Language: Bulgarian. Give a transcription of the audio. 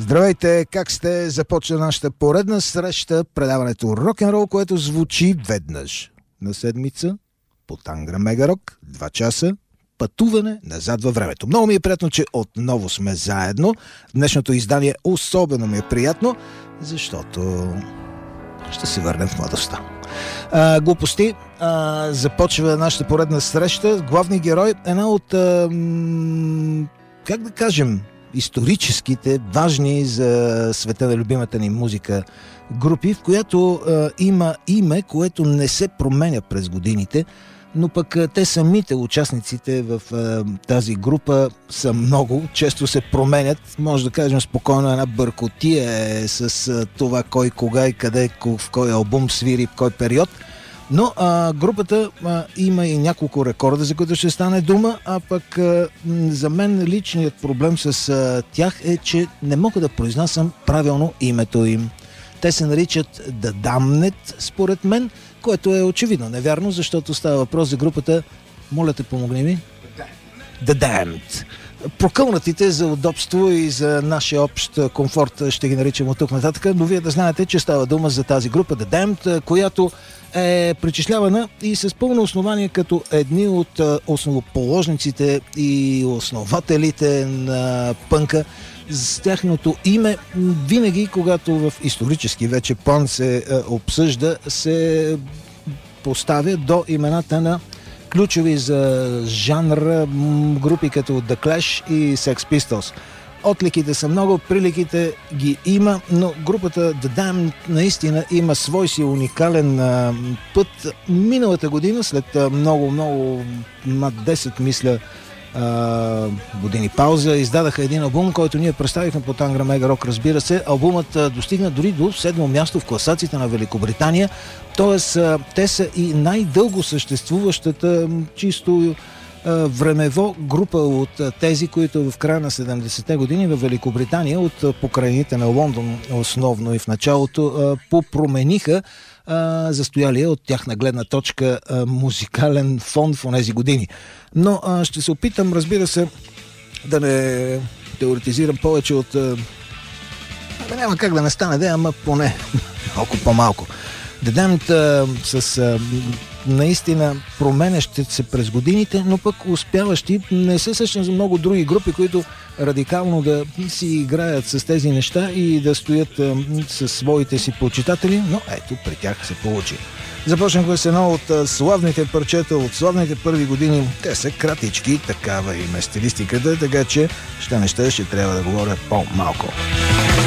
Здравейте, как сте? Започва нашата поредна среща, предаването Рок-н-рол, което звучи веднъж на седмица по Тангра Мегарок, 2 часа пътуване назад във времето. Много ми е приятно, че отново сме заедно. Днешното издание особено ми е приятно, защото ще се върнем в младостта. Глупости. Започва нашата поредна среща. Главният герой, една от как да кажем, историческите, важни за света на любимата ни музика групи, в която има име, което не се променя през годините, но пък те самите, участниците в тази са много, често се променят, може да кажем спокойно една бъркотия е с това кой, кога и къде, в кой албум свири, в кой период. Но групата има и няколко рекорда, за които ще стане дума, а пък за мен личният проблем с тях е, че не мога да произнасям правилно името им. Те се наричат The Damned, според мен, което е очевидно невярно, защото става въпрос за групата, моля те, помогни ми. The Damned. Прокълнатите за удобство и за нашия общ комфорт ще ги наричам от тук нататък, но вие да знаете, че става дума за тази група The Damned, която е причислявана и с пълно основание като едни от основоположниците и основателите на пънка. С тяхното име винаги, когато в исторически вече план се обсъжда, се поставя до имената на ключови за жанр групи като The Clash и Sex Pistols. Отликите са много, приликите ги има, но групата The Damned наистина има свой си уникален път. Миналата година, след много, над 10, мисля, години пауза, издадаха един албум, който ние представихме по Тангра Мегарок, разбира се. Албумът достигна дори до 7-о място в класациите на Великобритания, т.е. те са и най-дълго съществуващата чисто времево група от тези, които в края на 70-те години в Великобритания от покрайните на Лондон основно и в началото попромениха застоялия от тяхна гледна точка музикален фон в онези години. Но ще се опитам, разбира се, да не теоретизирам повече от няма как да не стане, ама поне малко по-малко. The Damned с наистина променящи се през годините, но пък успяващи. Не се сещам за много други групи, които радикално да си играят с тези неща и да стоят със своите си почитатели, но ето при тях се получи. Започнахме с едно от славните парчета, от славните първи години. Те са кратички, такава им е стилистиката, така че ще трябва да говоря по-малко.